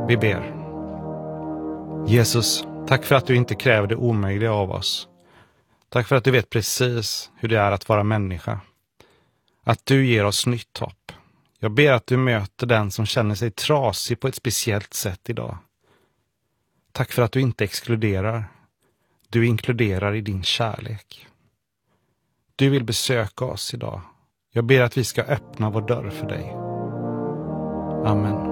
Vi ber. Jesus, tack för att du inte kräver det omöjliga av oss. Tack för att du vet precis hur det är att vara människa. Att du ger oss nytt hopp. Jag ber att du möter den som känner sig trasig på ett speciellt sätt idag. Tack för att du inte exkluderar. Du inkluderar i din kärlek. Du vill besöka oss idag. Jag ber att vi ska öppna vår dörr för dig. Amen.